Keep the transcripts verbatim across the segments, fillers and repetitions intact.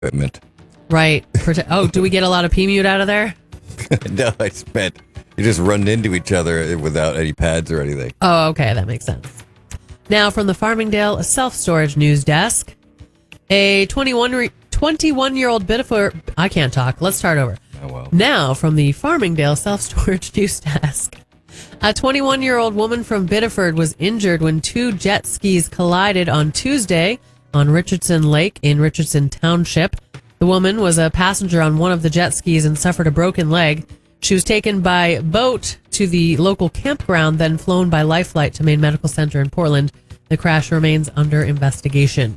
equipment. Right. Prote- oh, do we get a lot of P mute out of there? No, I spent. You just run into each other without any pads or anything. Oh, okay. That makes sense. Now from the Farmingdale Self-Storage News Desk, a twenty-one-year-old Biddeford... I can't talk. Let's start over. Oh, well. Now from the Farmingdale Self-Storage News Desk, a twenty-one-year-old woman from Biddeford was injured when two jet skis collided on Tuesday on Richardson Lake in Richardson Township. The woman was a passenger on one of the jet skis and suffered a broken leg. She was taken by boat to the local campground, then flown by Life Flight to Maine Medical Center in Portland. The crash remains under investigation.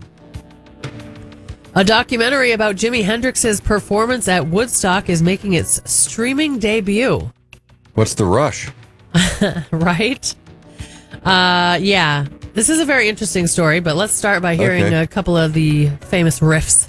A documentary about Jimi Hendrix's performance at Woodstock is making its streaming debut. What's the rush? Right? Uh, yeah. This is a very interesting story, but let's start by hearing Okay. a couple of the famous riffs.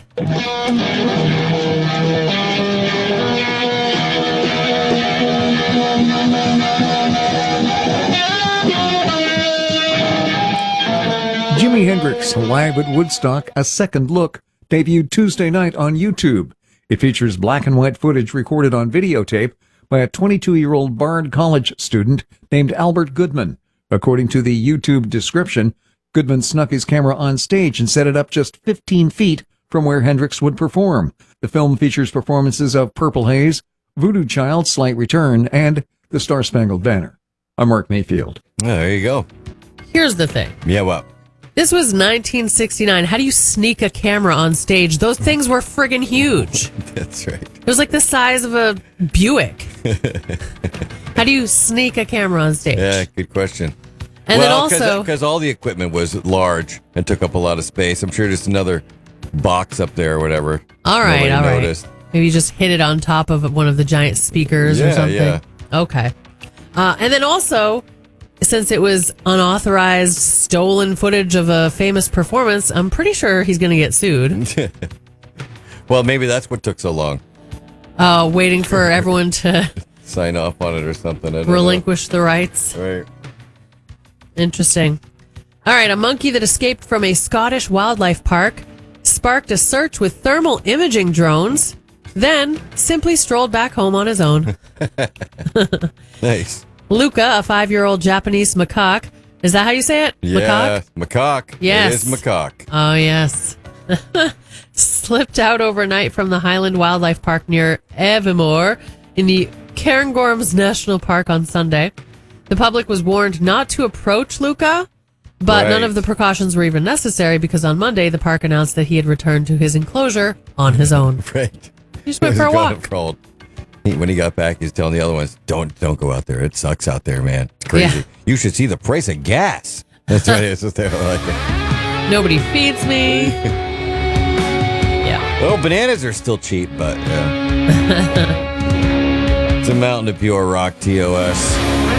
Jimi Hendrix live at Woodstock, a second look, debuted Tuesday night on YouTube. It features black and white footage recorded on videotape by a twenty-two-year-old Bard College student named Albert Goodman. According to the YouTube description, Goodman snuck his camera on stage and set it up just fifteen feet from where Hendrix would perform. The film features performances of Purple Haze, Voodoo Child, Slight Return, and The Star-Spangled Banner. I'm Mark Mayfield. Oh, there you go. Here's the thing. Yeah, well. This was nineteen sixty-nine. How do you sneak a camera on stage? Those things were friggin' huge. That's right. It was like the size of a Buick. How do you sneak a camera on stage? Yeah, good question. And well, then also... because all the equipment was large and took up a lot of space. I'm sure just another box up there or whatever. All right, Nobody all right. noticed. Maybe you just hit it on top of one of the giant speakers or Yeah, something. yeah. Okay. Uh, and then also, since it was unauthorized, stolen footage of a famous performance, I'm pretty sure he's going to get sued. Well, maybe that's what took so long. Uh, waiting for everyone to Sign off on it or something. I don't relinquish the rights. know. Right. Interesting. All right, a monkey that escaped from a Scottish wildlife park sparked a search with thermal imaging drones, then simply strolled back home on his own. Nice. Luca, a five-year-old Japanese macaque. Is that how you say it? Yeah, Macaque? macaque. Yes. It is macaque. Oh, yes. Slipped out overnight from the Highland Wildlife Park near Aviemore in the Cairngorms National Park on Sunday. The public was warned not to approach Luca, but Right. none of the precautions were even necessary because on Monday the park announced that he had returned to his enclosure on his own. Right. He just went for a walk. Called. He- When he got back, he's telling the other ones, "Don't, don't go out there. It sucks out there, man. It's crazy. Yeah. You should see the price of gas." That's right. It's just there. Like, Nobody feeds me. Yeah. well, bananas are still cheap, but yeah. It's a Mountain of Pure Rock T O S.